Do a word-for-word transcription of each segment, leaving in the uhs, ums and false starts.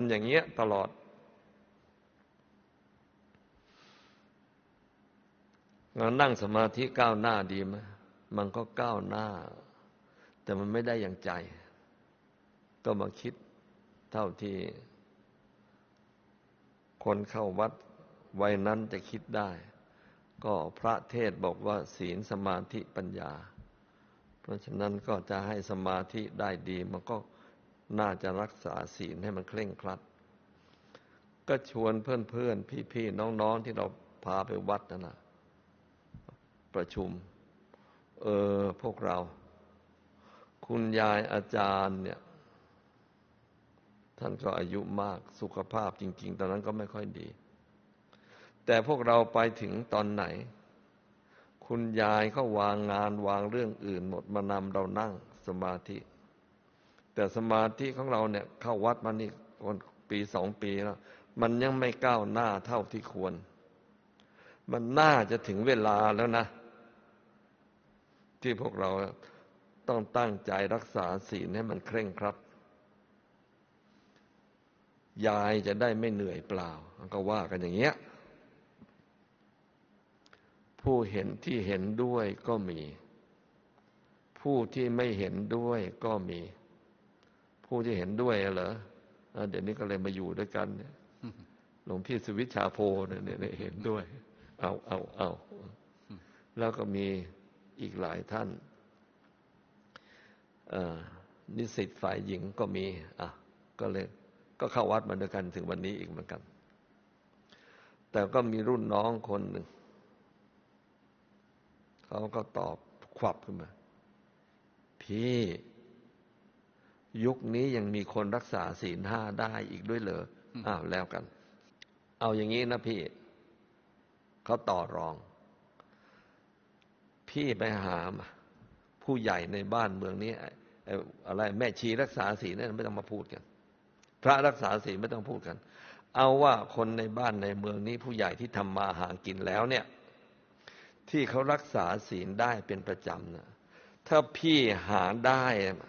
อย่างเงี้ยตลอดเรานั่งสมาธิก้าวหน้าดีไหมมันก็ก้าวหน้าแต่มันไม่ได้อย่างใจก็มาคิดเท่าที่คนเข้าวัดวัยนั้นจะคิดได้ก็พระเทศบอกว่าศีลสมาธิปัญญาเพราะฉะนั้นก็จะให้สมาธิได้ดีมันก็น่าจะรักษาศีลให้มันเคร่งครัดก็ชวนเพื่อนๆพี่ๆน้องๆที่เราพาไปวัดนั่นน่ะประชุมเออพวกเราคุณยายอาจารย์เนี่ยท่านก็อายุมากสุขภาพจริงๆตอนนั้นก็ไม่ค่อยดีแต่พวกเราไปถึงตอนไหนคุณยายก็วางงานวางเรื่องอื่นหมดมานำเรานั่งสมาธิแต่สมาธิของเราเนี่ยเข้าวัดมานี่ปีสองปีแล้วมันยังไม่ก้าวหน้าเท่าที่ควรมันน่าจะถึงเวลาแล้วนะที่พวกเราต้องตั้งใจรักษาศีลให้มันเคร่งครัดยายจะได้ไม่เหนื่อยเปล่าก็ว่ากันอย่างเงี้ยผู้เห็นที่เห็นด้วยก็มีผู้ที่ไม่เห็นด้วยก็มีผู้ที่เห็นด้วยเหรอเดี๋ยวนี้ก็เลยมาอยู่ด้วยกันหลวงพี่สุวิชาโพเนี่ยเห็นด้วยเอาเอาเอาแล้วก็มีอีกหลายท่านนิสิตฝ่ายหญิงก็มีอ่ะก็เลยก็เข้าวัดมาด้วยกันถึงวันนี้อีกเหมือนกันแต่ก็มีรุ่นน้องคนหนึ่งเขาก็ตอบขวับขึ้นมาพี่ยุคนี้ยังมีคนรักษาศีลห้าได้อีกด้วยเหรออ้าวแล้วกันเอาอย่างนี้นะพี่เขาต่อรองพี่ไปหาผู้ใหญ่ในบ้านเมืองนี้อะไรแม่ชีรักษาศีลนั่นไม่ต้องมาพูดกันพระรักษาศีลไม่ต้องพูดกันเอาว่าคนในบ้านในเมืองนี้ผู้ใหญ่ที่ทำมาหากินแล้วเนี่ยที่เขารักษาศีลได้เป็นประจำนะถ้าพี่หาได้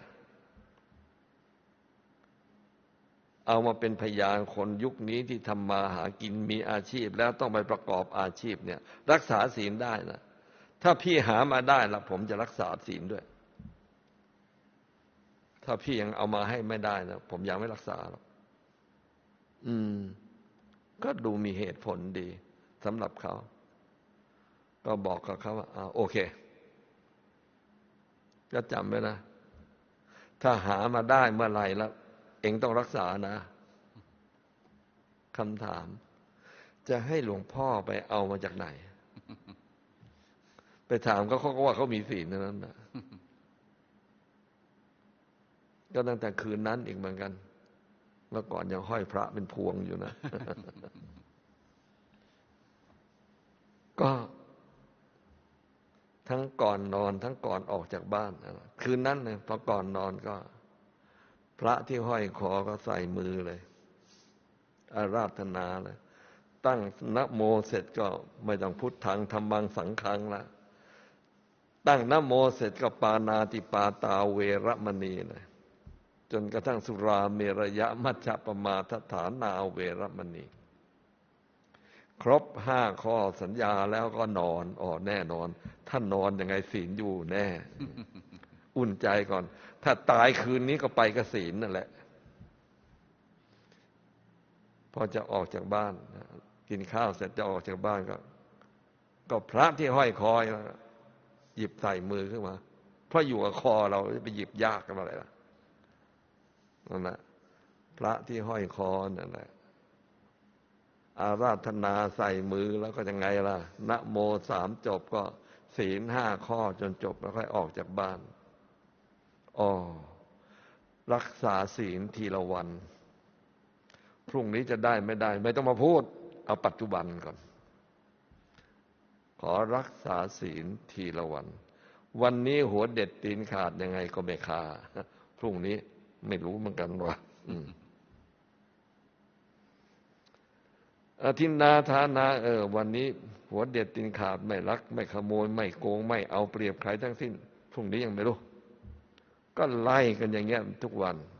เอามาเป็นพยานคนยุคนี้ที่ทำมาหากินมีอาชีพแล้วต้องไปประกอบอาชีพเนี่ยรักษาศีลได้นะถ้าพี่หามาได้ละผมจะรักษาศีลด้วยถ้าพี่ยังเอามาให้ไม่ได้นะผมยังไม่รักษาหรอกอืมก็ดูมีเหตุผลดีสำหรับเขาก็บอกกับเขาว่าอ่าโอเคก็จำไว้นะถ้าหามาได้เมื่อไหร่แล้วเองต้องรักษานะคำถามจะให้หลวงพ่อไปเอามาจากไหนไปถามเขาเขาก็ว่าเขามีศีลนั้นนะก็ตั้งแต่คืนนั้นอีกเหมือนกันเมื่อก่อนยังห้อยพระเป็นพวงอยู่นะ ก็ทั้งก่อนนอนทั้งก่อนออกจากบ้านคืนนั้นเนี่ยพอก่อนนอนก็พระที่ห้อยคอก็ใส่มือเลยอาราธนาเลยตั้งนะโมเสร็จก็ไม่ต้องพุทธังธัมมังสังฆังละตั้งนะโมเสร็จก็ปานาติปาตาเวรมณีเลยจนกระทั่งสุราเมรยะมัชฌะปมาทฐานาเวรมณีครบห้าข้อสัญญาแล้วก็นอนอ๋อแน่นอนถ้านอนยังไงศีลอยู่แน่ อุ่นใจก่อนถ้าตายคืนนี้ก็ไปกศีลนั่นแหละพอจะออกจากบ้านกินข้าวเสร็จจะออกจากบ้านก็ก็พระที่ห้อยคอหยิบใส่มือขึ้นมาเพราะอยู่กับคอเราไปหยิบยากกันอะไรล่ะนั่นแหละพระที่ห้อยคอนั่นแหละอาราธนาใส่มือแล้วก็ยังไงล่ะนะโมสามจบก็ศีลห้าข้อจนจบแล้วค่อยออกจากบ้านอ๋อรักษาศีลทีละวันพรุ่งนี้จะได้ไม่ได้ไม่ต้องมาพูดเอาปัจจุบันก่อนขอรักษาศีลทีละวันวันนี้หัวเด็ดตีนขาดยังไงก็ไม่คาพรุ่งนี้ไม่รู้เหมือนกันว่าอธินาทานาเออวันนี้หัวเด็ดตีนขาดไม่ลักไม่ขโมยไม่โกงไม่เอาเปรียบใครทั้งสิ้นพรุ่งนี้ยังไม่รู้ก็ไล่กันอย่างเงี้ยทุกวัน